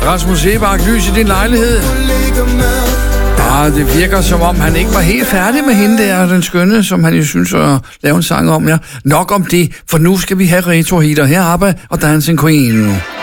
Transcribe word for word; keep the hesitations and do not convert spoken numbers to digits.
Rasmus Sebak, lys i din lejlighed. Ja, det virker som om, han ikke var helt færdig med hende der, den skønne, som han jo synes at lave en sang om. Ja. Nok om det, for nu skal vi have retro-hitter. Her ABBA og Dancing Queen.